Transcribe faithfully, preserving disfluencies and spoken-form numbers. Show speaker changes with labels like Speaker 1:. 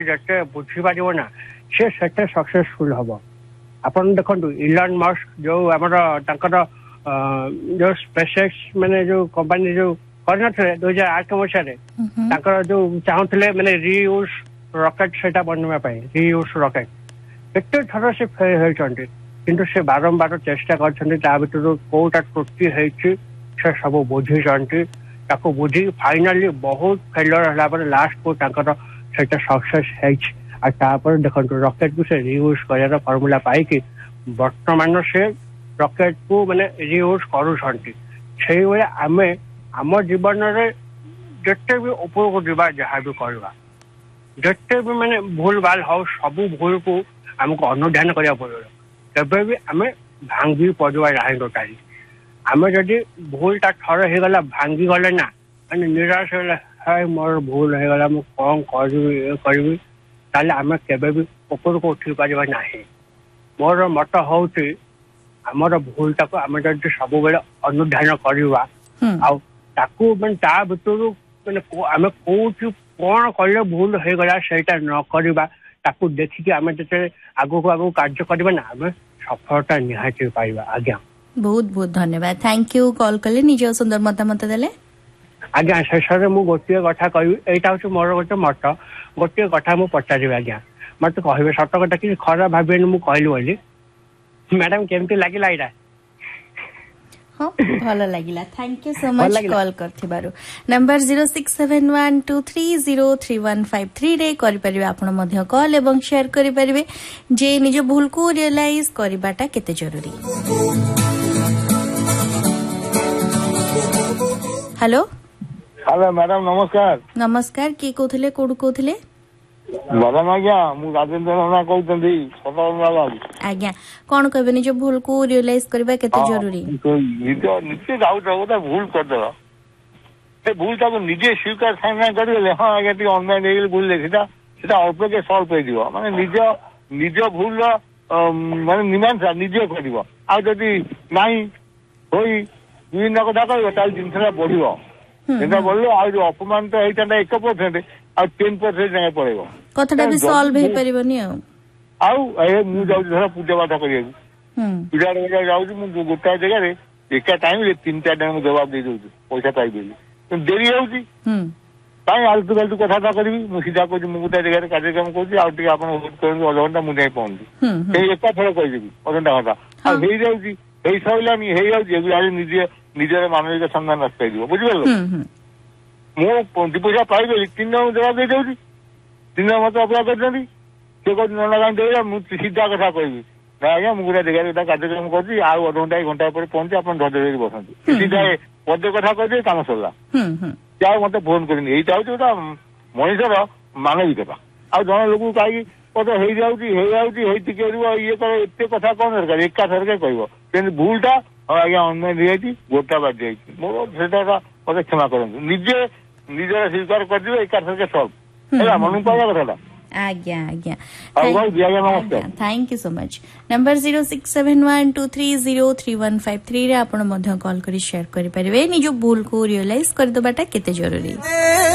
Speaker 1: जते बुझी पारिबो ना से सेटे सक्सेसफुल हबो। अपन देखंतु इलॉन मस्क जो हमर तांकर जो स्पेसएक्स माने जो कंपनी जो करनथले दो हज़ार आठ मसिया रे तांकर जो चाहूतले माने रीयूज रॉकेट सेटा बनवा पाए रीयूज रॉकेट केते थर से फेल होइचंती किंतु से बारंबार चेष्टा करछंती ता भितर कोटा त्रुटि हेछि से सब बुझी जानती ताको बुझी फाइनली बहुत फेलियर हला पर लास्ट को तांकर सेटा सक्सेस हेछि आ तापर देखंतु रॉकेट को से रीयूज करार फार्मूला पाई कि वर्तमान से रॉकेट को माने रीयूज करू छंती सेही वे आमे हमर जीवन रे जते भी ऊपर को दिबा जहा भी करबा जते भी माने भूल भाल हो सब भूल को हमको अनुध्यान करिया पड़ो तबे भी आमे भांगी पड़वा रही टोटाली आमे जदि भूलटा थर हे गला भांगी गले ना माने निराश होला हाय मोर भूल हे गला मु कोन करबी करबी ताले आमे केबे भी ऊपर को उठी पारिबा नाही। मोर मत होउची हमर भूलटा को आमे जदि सब बेले अनुध्यान करबा आ ताकू मन ता भितरु माने आमे कोठी कोन करले भूल हे गला सेटा न करबा ताकू देखि कि आमे जते आगो को आगो कार्य करबा ना आमे सफलता निहाती पाइबा। आज्ञा
Speaker 2: बहुत बहुत धन्यवाद। थैंक यू कॉल कले निज सुंदर मतामत देले।
Speaker 1: आज्ञा शेषरे मु गोटे कथा कहबी एटा होछ मोर गोटे मत गोटे कथा मु पचारिबे। आज्ञा मत कहबे सत कथा कि खरा भाबेन मु कहली बोली मैडम केमती लागिला एटा?
Speaker 2: हां भलो लागिला। Thank you so much call करथिबारु। Number zero six seven one two three zero three one five three रे करि परिबे आपण मध्य कॉल एवं शेयर करि परिबे जे निज भूल को रियलाइज करिबाटा केते जरूरी। हेलो
Speaker 3: हेलो मैडम नमस्कार।
Speaker 2: नमस्कार की कोथले कोड कोथले?
Speaker 3: मैडम आज्ञा मु राजेंद्र राणा कहतंदी सतरंगाला।
Speaker 2: आज्ञा कोन कहबे निज भूल को रियलाइज करबा केते जरूरी?
Speaker 3: निजे निजे डाउट होता भूल कर देला ए भूल ताको निजे स्वीकार सामना करले हां आज्ञा ती ऑनलाइन देले भूल लेखिता सेटा अल्प के सॉल्व कर दियो माने निज निज भूल माने निमांसा निजे करदियो आ जदी नाही होई विभिन्न कथा कहबो ताल जिनसरा बढ़िबो एटा बोललो आ जो अपमान तो एटा एक परसेंट आ ten percent जाय पड़ेगो
Speaker 2: कथटा भी सॉल्व हे परिबनी आ
Speaker 3: आउ ए मु जाउ धरा पूजा पाठ करिया हम पूजा रे जाउ मु गोटा जगह रे एका टाइम रे तीन चार टाइम जवाब दे दउ पैसा पाई देली तो देरी होउची हम ताई आलतु गलतु कथा ता करबी मु सीधा को मु गोटा जगह रे कार्यक्रम करछी आ टिके आपन होल्ड करन आधा घंटा मु जाय पहुंची ए एका थोड़ा कहि देबी आधा घंटा आ हेई जाउची हेई सइलानी हेई जाउची एगु निजे निजे मानविक सम्मान नष्ट दियो बुझिबलो मु दि पैसा पाई देली तीन दिन जवाब दे दउची तीन दिन मत अपना करछनी से को न लगा देला मु सीधा कथा कहबी ना आज्ञा मु गोटा जगह रे कार्यक्रम करछी आ आधा घंटा एक घंटा पर पहुंची आपन धरे बसंती सीधा पदे कथा कह दे काम सरला हम हम क्या मते फोन करनी एई चाहू जोटा मनीषर मानविकता आ जन लोक काई कतो हेई जाउची हेई जाउची हेई टिके रुवा ये करे एते कथा कोन दरकार एका सरके कहबो तेन भूलटा आज्ञा ऑनलाइन दिएची गोटा बाज जाईची मोर सेटा मते क्षमा करन निजे निजे स्वीकार कर दियो एका सरके सॉल्व एला मनु पाया कथाटा।
Speaker 2: आज्ञा आज्ञा thank you so much. Number zero six seven one two three zero three one five three रे आपण मध्य कॉल करी शेयर करि परिबे निजो भूल को रियलाइज कर दबाटा केते जरूरी।